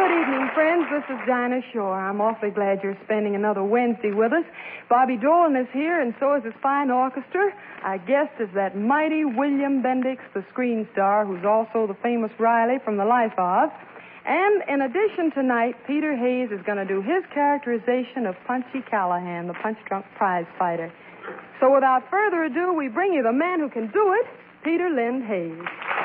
Good evening, friends. This is Dinah Shore. I'm awfully glad you're spending another Wednesday with us. Bobby Dolan is here, and so is his fine orchestra. Our guest is that mighty William Bendix, the screen star, who's also the famous Riley from The Life of. And in addition, tonight, Peter Hayes is going to do his characterization of Punchy Callahan, the punch-drunk prize fighter. So without further ado, we bring you the man who can do it, Peter Lynn Hayes.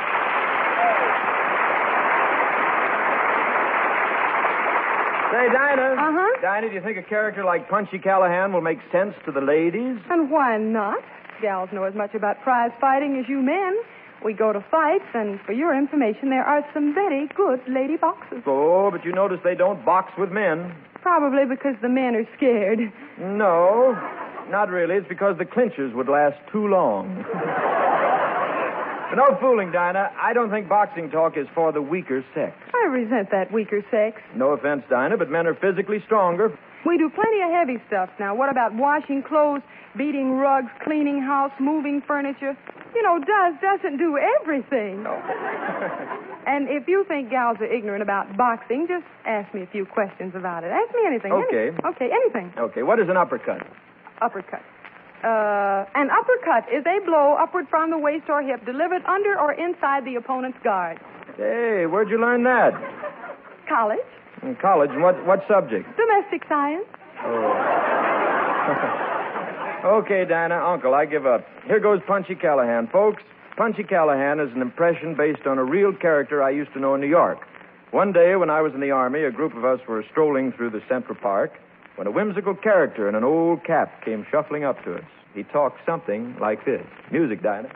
Say, Dinah. Uh-huh? Dinah, do you think a character like Punchy Callahan will make sense to the ladies? And why not? Gals know as much about prize fighting as you men. We go to fights, and for your information, there are some very good lady boxers. Oh, but you notice they don't box with men. Probably because the men are scared. No, not really. It's because the clinches would last too long. But no fooling, Dinah. I don't think boxing talk is for the weaker sex. I resent that weaker sex. No offense, Dinah, but men are physically stronger. We do plenty of heavy stuff now. What about washing clothes, beating rugs, cleaning house, moving furniture? You know, doesn't do everything. No. And if you think gals are ignorant about boxing, just ask me a few questions about it. Ask me anything. Okay. Okay, anything. Okay, what is an uppercut? Uppercut. An uppercut is a blow upward from the waist or hip delivered under or inside the opponent's guard. Hey, where'd you learn that? College. In college, and what subject? Domestic science. Oh. Okay, Dinah, Uncle, I give up. Here goes Punchy Callahan. Folks, Punchy Callahan is an impression based on a real character I used to know in New York. One day when I was in the Army, a group of us were strolling through the Central Park when a whimsical character in an old cap came shuffling up to us. He talked something like this. Music, Dinah.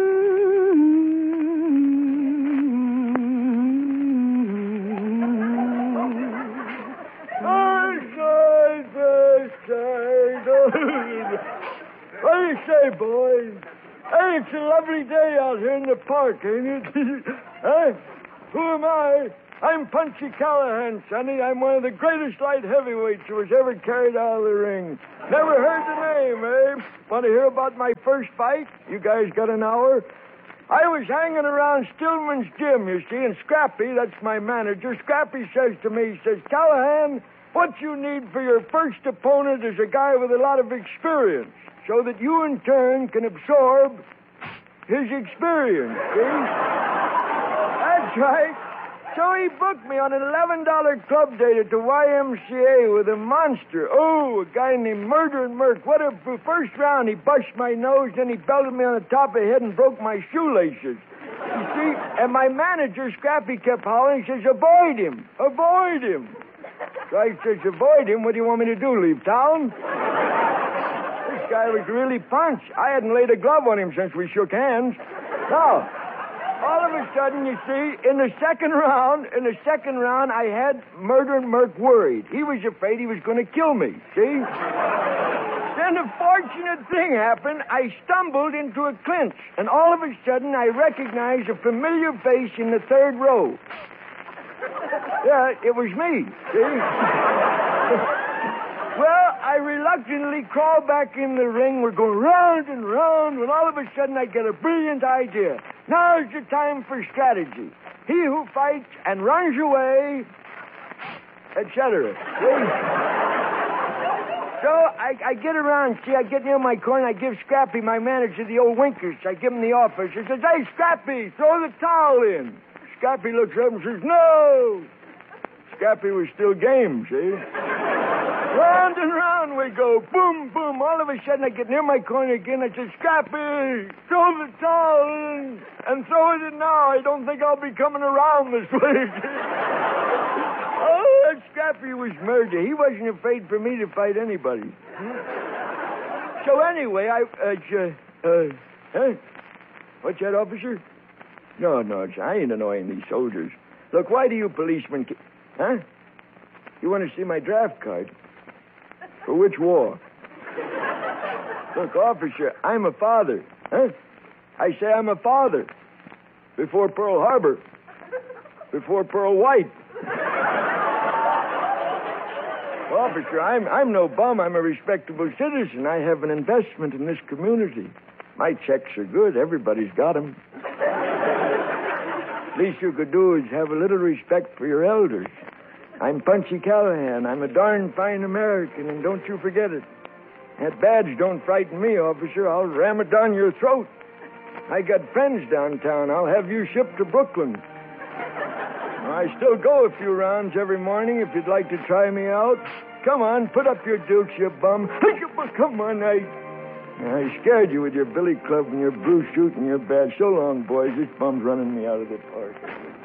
What do you say, boys? Hey, it's a lovely day out here in the park, ain't it? Hey, who am I? I'm Punchy Callahan, Sonny. I'm one of the greatest light heavyweights who was ever carried out of the ring. Never heard the name, eh? Want to hear about my first fight? You guys got an hour? I was hanging around Stillman's gym, you see, and Scrappy, that's my manager, Scrappy says to me, he says, Callahan, what you need for your first opponent is a guy with a lot of experience, so that you, in turn, can absorb his experience, see? That's right. So he booked me on an $11 club date at the YMCA with a monster. Oh, a guy named Murder and Murk. What a first round. He busted my nose, then he belted me on the top of the head and broke my shoelaces. You see? And my manager, Scrappy, kept hollering. He says, avoid him. Avoid him. So I says, avoid him? What do you want me to do, leave town? This guy was really Punch. I hadn't laid a glove on him since we shook hands. Now, all of a sudden, you see, in the second round, I had Murder and Murk worried. He was afraid he was going to kill me, see? Then a fortunate thing happened. I stumbled into a clinch, and all of a sudden, I recognized a familiar face in the third row. Yeah, it was me, see? Well, I reluctantly crawled back in the ring. We're going round and round, when all of a sudden I get a brilliant idea. Now's the time for strategy. He who fights and runs away, etc. So I get around, see, I get near my corner, I give Scrappy, my manager, the old winkers. I give him the office. He says, hey, Scrappy, throw the towel in. Scrappy looks up and says, no. Scrappy was still game, see? Round and round we go. Boom, boom. All of a sudden, I get near my corner again. I say, Scrappy, throw the towel in and throw it in now. I don't think I'll be coming around this way. Oh, that Scrappy was murder. He wasn't afraid for me to fight anybody. So anyway, what's that, officer? No, I ain't annoying these soldiers. Look, why do you policemen... Huh? You want to see my draft card? For which war? Look, officer, I'm a father. Huh? I say I'm a father. Before Pearl Harbor. Before Pearl White. Officer, I'm no bum. I'm a respectable citizen. I have an investment in this community. My checks are good. Everybody's got them. Least you could do is have a little respect for your elders. I'm Punchy Callahan. I'm a darn fine American, and don't you forget it. That badge don't frighten me, officer. I'll ram it down your throat. I got friends downtown. I'll have you shipped to Brooklyn. I still go a few rounds every morning if you'd like to try me out. Come on, put up your dukes, you bum. Come on, I scared you with your billy club and your blue chute and your badge. So long, boys. This bum's running me out of the park.